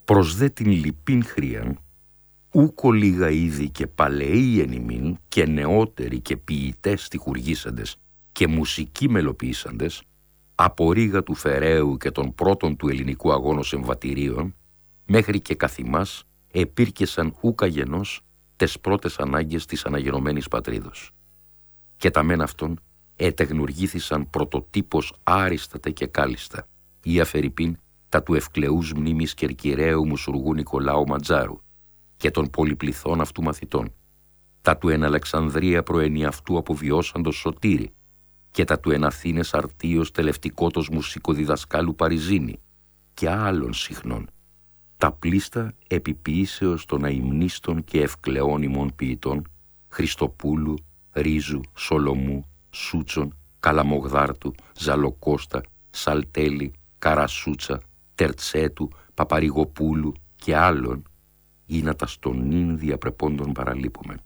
Προς δε την λυπήν χρίαν, ούκο λίγα είδη και παλαιοί εν ημίν και νεότεροι και ποιητές στιχουργήσαντες και μουσικοί μελοποιήσαντες, από ρίγα του Φεραίου και των πρώτων του ελληνικού αγώνος εμβατηρίων, μέχρι και καθημάς επήρκεσαν ούκα γενός τες πρώτες ανάγκες της αναγενωμένης πατρίδος. Και τα μεν αυτών ετεγνουργήθησαν πρωτοτύπος άριστατα και κάλλιστα, ή αφερειπίν τα του ευκλεούς μνήμης Κερκυραίου Μουσουργού Νικολάου Ματζάρου και των πολυπληθών αυτού μαθητών, τα του εν Αλεξανδρία προενιαυτού αποβιώσαντος Σωτήρη και τα του εν Αθήνες αρτίος τελευτικότος μουσικοδιδασκάλου Παριζίνη και άλλων συχνών, τα πλήστα επιποίησεως των αημνίστων και ευκλεών ημών ποιητών Χριστοπούλου, Ρίζου, Σολομού, Σούτσον, Καλαμογδάρτου, Ζαλοκώστα, Σαλτέλη, Καρασούτσα, Τερτσέτου, Παπαρηγοπούλου και άλλων, ή να τα στον νυν διαπρεπόντων παραλείπομεν.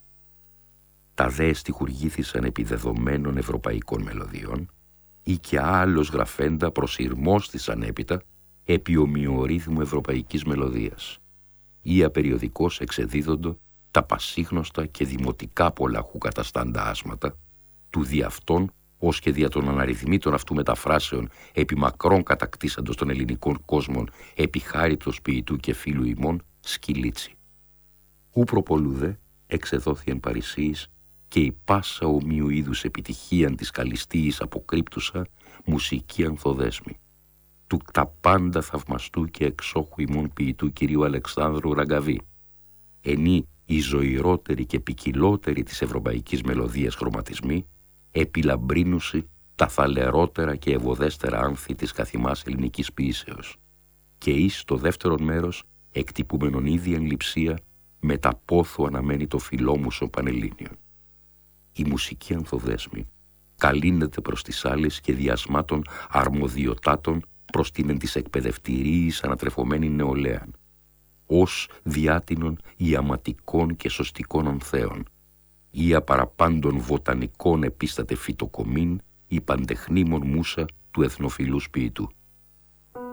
Τα δε στιχουργήθησαν επί δεδομένων ευρωπαϊκών μελωδιών, ή και άλλος γραφέντα προσυρμόστησαν έπειτα επί ομοιορύθμου ευρωπαϊκής μελωδίας, ή απεριοδικώς εξεδίδοντο τα πασίγνωστα και δημοτικά πολλαχού καταστάντα άσματα, του δι' αυτών ως και δια των αναριθμήτων αυτού μεταφράσεων επί μακρόν κατακτήσαντος των ελληνικών κόσμων επί χάριτος ποιητού και φίλου ημών Σκυλίτσι. Ου προπολούδε εξεδόθη εν Παρισίης και η πάσα ομοίου είδους επιτυχίαν της καλυστίης αποκρύπτουσα μουσική ανθοδέσμη, του τα πάντα θαυμαστού και εξόχου ημών ποιητού κυρίου Αλεξάνδρου Ραγκαβή, ενή η ζωηρότερη και ποικιλότερη της ευρωπαϊκής μελωδίας χρωματισμοί, επιλαμπρίνουση τα θαλερότερα και ευωδέστερα άνθη της καθημάς ελληνικής ποιήσεως, και εις το δεύτερον μέρος εκτυπούμενον ήδη εν λειψία με τα πόθου αναμένει το φιλόμουσο Πανελλήνιον. Η μουσική ανθοδέσμη καλύνεται προς τις άλλες και διασμάτων αρμοδιοτάτων προς την εν της εκπαιδευτηρίης ανατρεφωμένη νεολαίαν, ως διάτινων ιαματικών και σωστικών ανθέων, ή απαραπάντων βοτανικών επίσταται φυτοκομήν ή παντεχνήμων μουσα του εθνοφιλούς ποιητού.